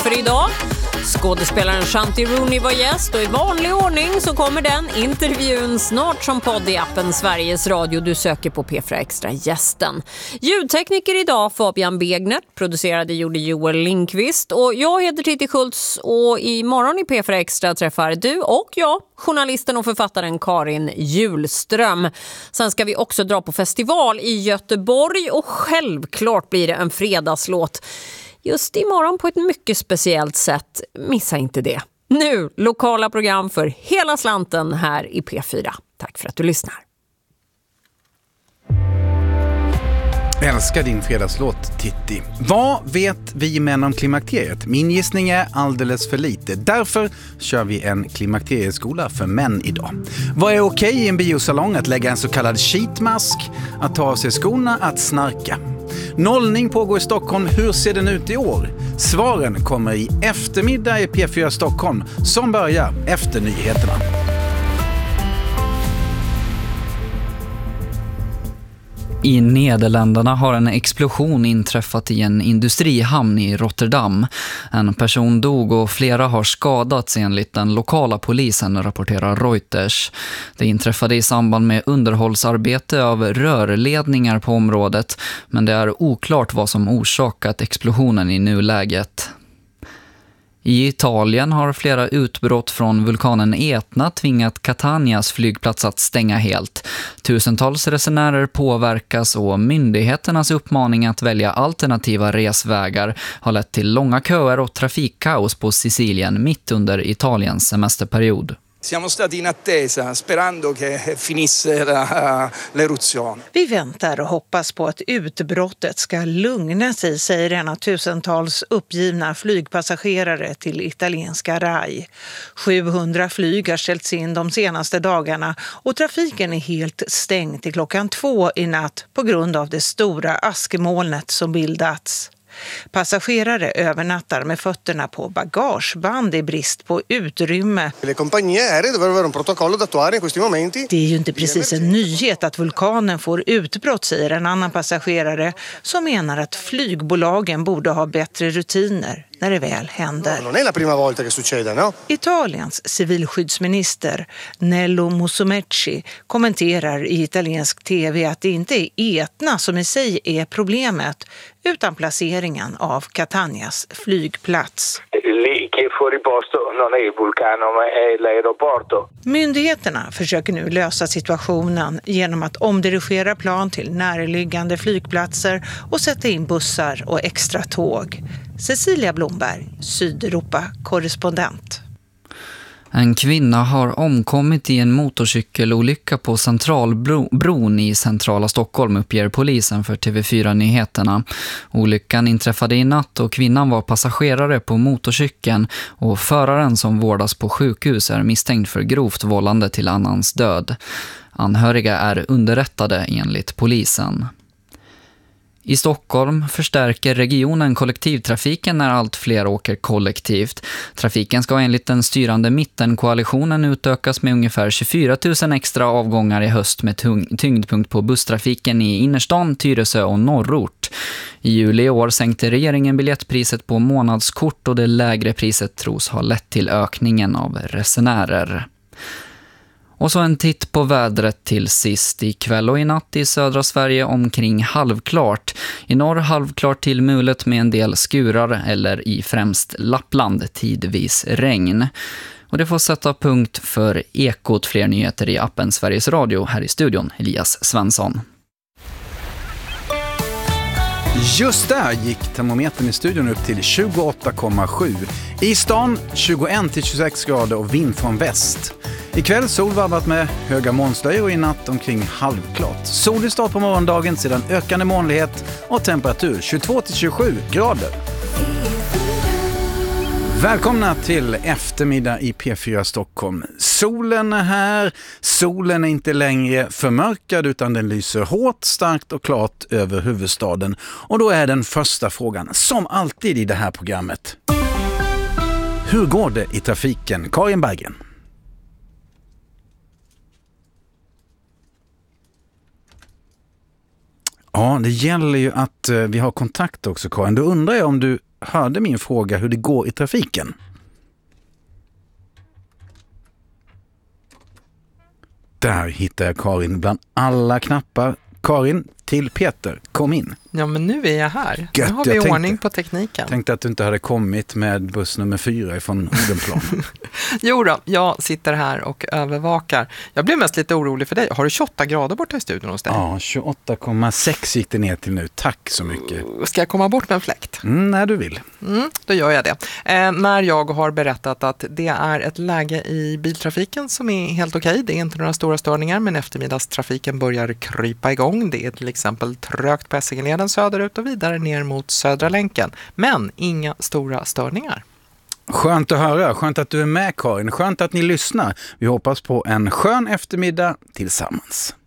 för idag. Skådespelaren Shanti Rooney var gäst och i vanlig ordning så kommer den intervjun snart som podd i appen Sveriges Radio. Du söker på P4 Extra gästen. Ljudtekniker idag Fabian Begner, producerade gjorde Joel Lindqvist och jag heter Titti Schultz och imorgon i P4 Extra träffar du och jag journalisten och författaren Karin Julström. Sen ska vi också dra på festival i Göteborg och självklart blir det en fredagslåt. Just imorgon på ett mycket speciellt sätt. Missa inte det. Nu, lokala program för hela slanten här i P4. Tack för att du lyssnar. Älskar din fredagslåt, Titti. Vad vet vi män om klimakteriet? Min gissning är alldeles för lite. Därför kör vi en klimakterieskola för män idag. Vad är okej i en biosalong? Att lägga en så kallad sheetmask? Att ta av sig skorna? Att snarka? Nollning pågår i Stockholm. Hur ser den ut i år? Svaren kommer i eftermiddag i P4 Stockholm som börjar efter nyheterna. I Nederländerna har en explosion inträffat i en industrihamn i Rotterdam. En person dog och flera har skadats enligt den lokala polisen, rapporterar Reuters. Det inträffade i samband med underhållsarbete av rörledningar på området, men det är oklart vad som orsakat explosionen i nuläget. I Italien har flera utbrott från vulkanen Etna tvingat Catanias flygplats att stänga helt. Tusentals resenärer påverkas och myndigheternas uppmaning att välja alternativa resvägar har lett till långa köer och trafikkaos på Sicilien mitt under Italiens semesterperiod. Siamo stati in attesa sperando che finisse l'eruzione. Vi väntar och hoppas på att utbrottet ska lugna sig, säger en av tusentals uppgivna flygpassagerare till italienska RAI. 700 flyg har ställts in de senaste dagarna och trafiken är helt stängd till 2:00 i natt på grund av det stora askmolnet som bildats. Passagerare övernattar med fötterna på bagageband i brist på utrymme. Le compagnie aeree dovrebbero avere un protocollo da attuare in questi momenti. Det är ju inte precis en nyhet att vulkanen får utbrott, säger en annan passagerare som menar att flygbolagen borde ha bättre rutiner när det väl händer. Non è la prima volta che succede, no? Italiens civilskyddsminister Nello Musumeci kommenterar i italiensk tv att det inte är Etna som i sig är problemet utan placeringen av Catanias flygplats. Myndigheterna försöker nu lösa situationen genom att omdirigera plan till närliggande flygplatser och sätta in bussar och extra tåg. Cecilia Blomberg, Sydeuropa-korrespondent. En kvinna har omkommit i en motorcykelolycka på Centralbron i centrala Stockholm, uppger polisen för TV4-nyheterna. Olyckan inträffade i natt och kvinnan var passagerare på motorcykeln och föraren som vårdas på sjukhus är misstänkt för grovt vållande till annans död. Anhöriga är underrättade enligt polisen. I Stockholm förstärker regionen kollektivtrafiken när allt fler åker kollektivt. Trafiken ska enligt den styrande mittenkoalitionen utökas med ungefär 24 000 extra avgångar i höst med tyngdpunkt på busstrafiken i innerstan, Tyresö och norrort. I juli i år sänkte regeringen biljettpriset på månadskort och det lägre priset tros ha lett till ökningen av resenärer. Och så en titt på vädret till sist. Ikväll och i natt i södra Sverige omkring halvklart. I norr halvklart till mulet med en del skurar eller i främst Lappland tidvis regn. Och det får sätta punkt för Ekot. Fler nyheter i appen Sveriges Radio. Här i studion Elias Svensson. Just där gick termometern i studion upp till 28,7. I stan 21-26 grader och vind från väst. Ikväll solvarvat med höga molnslöjor och i natt omkring halvklart. Solig start på morgondagen, sedan ökande molnighet och temperatur 22-27 grader. Välkomna till eftermiddag i P4 Stockholm. Solen är här. Solen är inte längre förmörkad utan den lyser hårt, starkt och klart över huvudstaden. Och då är den första frågan, som alltid i det här programmet. Hur går det i trafiken? Karin Berggren. Ja, det gäller ju att vi har kontakt också, Karin. Då undrar jag om du hörde min fråga hur det går i trafiken. Där hittar jag Karin bland alla knappar. Karin, till Peter, kom in. Ja, men nu är jag här. Gött, nu har vi ordning på tekniken. Tänkte att du inte hade kommit med buss nummer 4 från Odenplan. Jo då, jag sitter här och övervakar. Jag blev mest lite orolig för dig. Har du 28 grader borta i studion hos dig? Ja, 28,6 gick det ner till nu. Tack så mycket. Ska jag komma bort med en fläkt? När du vill. Då gör jag det. När jag har berättat att det är ett läge i biltrafiken som är helt okej. Det är inte några stora störningar, men eftermiddagstrafiken börjar krypa igång. Det är till exempel trögt på Essingeleden söderut och vidare ner mot Södra länken. Men inga stora störningar. Skönt att höra. Skönt att du är med, Karin. Skönt att ni lyssnar. Vi hoppas på en skön eftermiddag tillsammans.